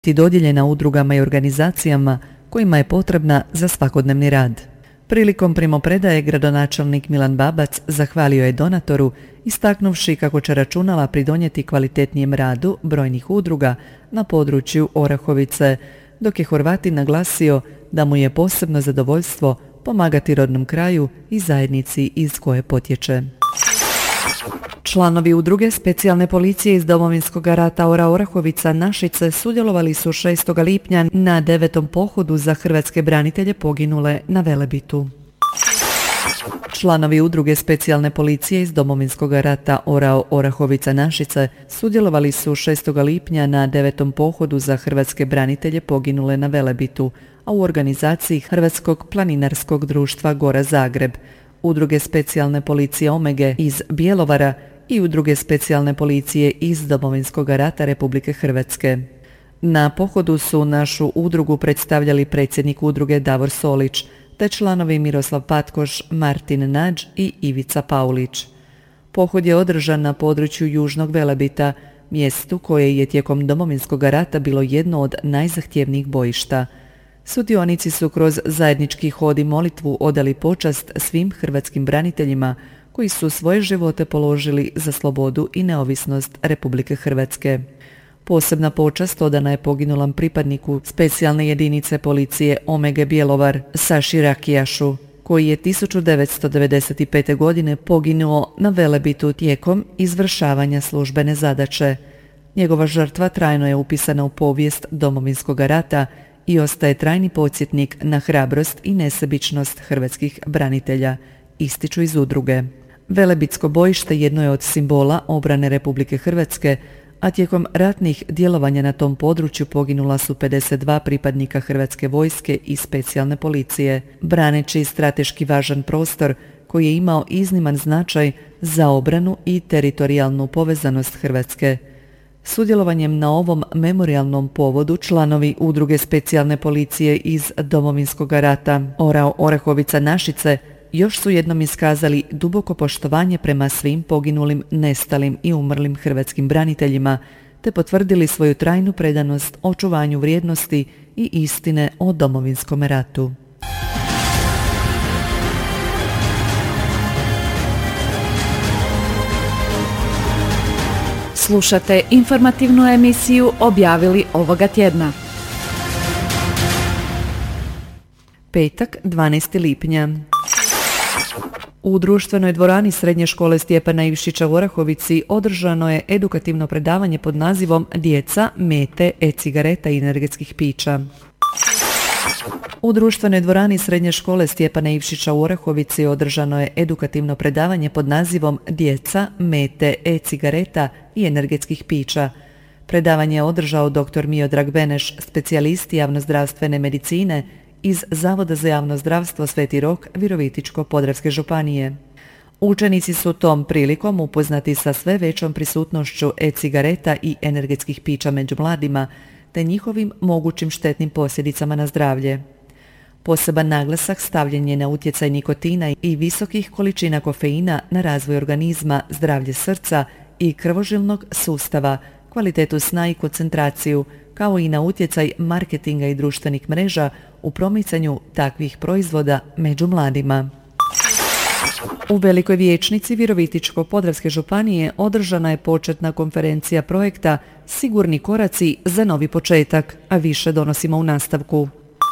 dodijeljena udrugama i organizacijama kojima je potrebna za svakodnevni rad. Prilikom primopredaje gradonačelnik Milan Babac zahvalio je donatoru, istaknuvši kako će računala pridonijeti kvalitetnijem radu brojnih udruga na području Orahovice, dok je Horvatin naglasio da mu je posebno zadovoljstvo pomagati rodnom kraju i zajednici iz koje potječe. Članovi udruge specijalne policije iz Domovinskog rata Orahovica Našice sudjelovali su 6. lipnja na 9. pohodu za hrvatske branitelje poginule na Velebitu. Članovi udruge specijalne policije iz Domovinskog rata Orahovica Našice sudjelovali su 6. lipnja na 9. pohodu za hrvatske branitelje poginule na Velebitu, a u organizaciji Hrvatskog planinarskog društva Gora Zagreb, udruge specijalne policije Omege iz Bjelovara i udruge specijalne policije iz Domovinskog rata Republike Hrvatske. Na pohodu su našu udrugu predstavljali predsjednik udruge Davor Solić, te članovi Miroslav Patkoš, Martin Nađ i Ivica Paulić. Pohod je održan na području Južnog Velebita, mjestu koje je tijekom Domovinskog rata bilo jedno od najzahtjevnijih bojišta. Sudionici su kroz zajednički hod i molitvu odali počast svim hrvatskim braniteljima koji su svoje živote položili za slobodu i neovisnost Republike Hrvatske. Posebna počast odana je poginulom pripadniku specijalne jedinice policije Omege Bjelovar Saši Rakijašu, koji je 1995. godine poginuo na Velebitu tijekom izvršavanja službene zadaće. Njegova žrtva trajno je upisana u povijest Domovinskog rata i ostaje trajni podsjetnik na hrabrost i nesebičnost hrvatskih branitelja, ističu iz udruge. Velebitsko bojište jedno je od simbola obrane Republike Hrvatske, a tijekom ratnih djelovanja na tom području poginula su 52 pripadnika Hrvatske vojske i specijalne policije, braneći strateški važan prostor koji je imao izniman značaj za obranu i teritorijalnu povezanost Hrvatske. Sudjelovanjem na ovom memorijalnom povodu članovi udruge specijalne policije iz Domovinskog rata Orahovica Našice još su jednom iskazali duboko poštovanje prema svim poginulim, nestalim i umrlim hrvatskim braniteljima, te potvrdili svoju trajnu predanost očuvanju vrijednosti i istine o Domovinskom ratu. Slušate informativnu emisiju Objavili ovoga tjedna. Petak, 12. lipnja. U društvenoj dvorani Srednje škole Stjepana Ivšića u Orahovici održano je edukativno predavanje pod nazivom Djeca, mete, e-cigareta i energetskih pića. U društvenoj dvorani Srednje škole Stjepana Ivšića u Orahovici održano je edukativno predavanje pod nazivom Djeca, mete, e-cigareta i energetskih pića. Predavanje je održao dr. Miodrag Beneš, specijalist javnozdravstvene medicine iz Zavoda za javno zdravstvo Sveti Rok Virovitičko-podravske županije. Učenici su tom prilikom upoznati sa sve većom prisutnošću e-cigareta i energetskih pića među mladima, te njihovim mogućim štetnim posljedicama na zdravlje. Poseban naglasak stavljen je na utjecaj nikotina i visokih količina kofeina na razvoj organizma, zdravlje srca i krvožilnog sustava, kvalitetu sna i koncentraciju, kao i na utjecaj marketinga i društvenih mreža u promicanju takvih proizvoda među mladima. U Velikoj vijećnici Virovitičko-podravske županije održana je početna konferencija projekta Sigurni koraci za novi početak, a više donosimo u nastavku.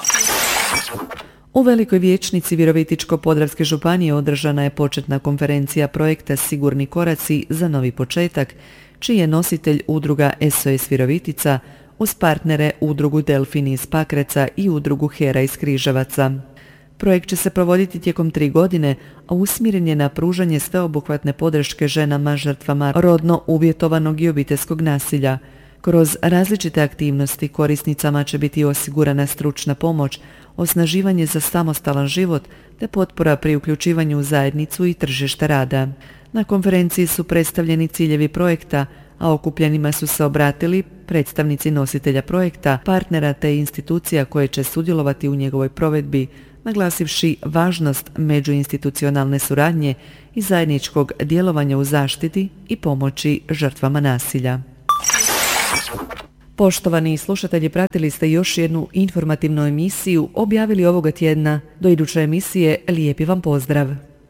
U Velikoj vijećnici Virovitičko-podravske županije održana je početna konferencija projekta Sigurni koraci za novi početak, čiji je nositelj udruga SOS Virovitica uz partnere udrugu Delfin iz Pakraca i udrugu Hera iz Križevaca. Projekt će se provoditi tijekom 3 godine, a usmjeren je na pružanje sveobuhvatne podrške ženama žrtvama rodno uvjetovanog i obiteljskog nasilja. Kroz različite aktivnosti korisnicama će biti osigurana stručna pomoć, osnaživanje za samostalan život te potpora pri uključivanju u zajednicu i tržište rada. Na konferenciji su predstavljeni ciljevi projekta, a okupljenima su se obratili predstavnici nositelja projekta, partnera te institucija koje će sudjelovati u njegovoj provedbi, naglasivši važnost međuinstitucionalne suradnje i zajedničkog djelovanja u zaštiti i pomoći žrtvama nasilja. Poštovani slušatelji, pratili ste još jednu informativnu emisiju objavili ovoga tjedna. Do iduće emisije lijepi vam pozdrav.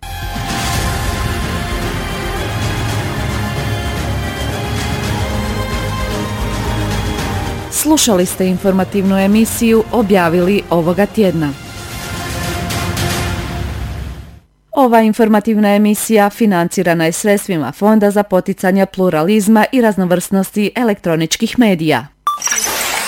Slušali ste informativnu emisiju objavili ovoga tjedna. Ova informativna emisija financirana je sredstvima Fonda za poticanje pluralizma i raznovrsnosti elektroničkih medija.